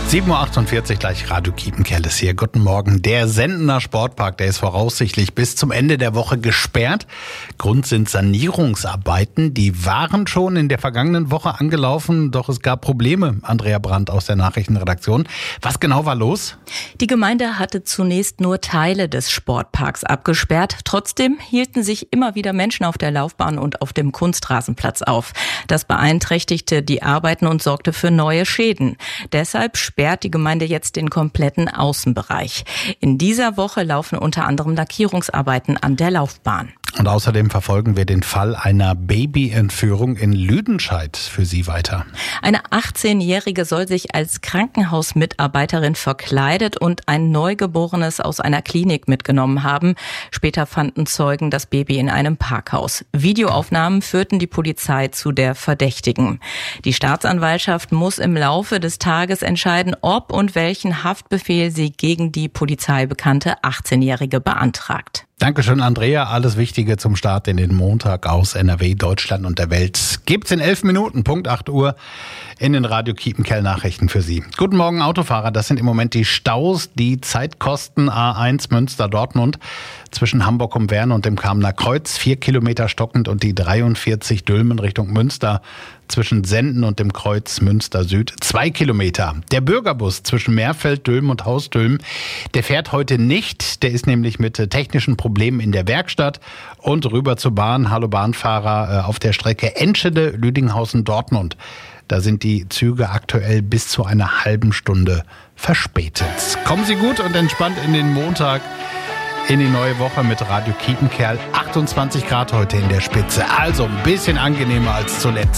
7.48 Uhr, gleich Radio Kiepenkerl ist hier. Guten Morgen. Der Sendener Sportpark, der ist voraussichtlich bis zum Ende der Woche gesperrt. Grund sind Sanierungsarbeiten. Die waren schon in der vergangenen Woche angelaufen, doch es gab Probleme. Andrea Brandt aus der Nachrichtenredaktion. Was genau war los? Die Gemeinde hatte zunächst nur Teile des Sportparks abgesperrt. Trotzdem hielten sich immer wieder Menschen auf der Laufbahn und auf dem Kunstrasenplatz auf. Das beeinträchtigte die Arbeiten und sorgte für neue Schäden. Deshalb sperrt die Gemeinde jetzt den kompletten Außenbereich. In dieser Woche laufen unter anderem Lackierungsarbeiten an der Laufbahn. Und außerdem verfolgen wir den Fall einer Babyentführung in Lüdenscheid für Sie weiter. Eine 18-Jährige soll sich als Krankenhausmitarbeiterin verkleidet und ein Neugeborenes aus einer Klinik mitgenommen haben. Später fanden Zeugen das Baby in einem Parkhaus. Videoaufnahmen führten die Polizei zu der Verdächtigen. Die Staatsanwaltschaft muss im Laufe des Tages entscheiden, ob und welchen Haftbefehl sie gegen die polizeibekannte 18-Jährige beantragt. Dankeschön, Andrea. Alles Wichtige zum Start in den Montag aus NRW, Deutschland und der Welt gibt's in 11 Minuten, Punkt 8 Uhr, in den Radio Kiepenkerl Nachrichten für Sie. Guten Morgen, Autofahrer. Das sind im Moment die Staus, die Zeitkosten A1 Münster-Dortmund zwischen Hamburg um Werne und dem Kamener Kreuz, 4 Kilometer stockend, und die 43 Dülmen Richtung Münster zwischen Senden und dem Kreuz Münster Süd, 2 Kilometer. Der Bürgerbus zwischen Meerfeld, Dülmen und Hausdülmen, der fährt heute nicht. Der ist nämlich mit technischen Problemen in der Werkstatt und rüber zur Bahn. Hallo Bahnfahrer auf der Strecke Enschede, Lüdinghausen, Dortmund. Da sind die Züge aktuell bis zu einer halben Stunde verspätet. Kommen Sie gut und entspannt in den Montag, in die neue Woche mit Radio Kiepenkerl. 28 Grad heute in der Spitze, also ein bisschen angenehmer als zuletzt.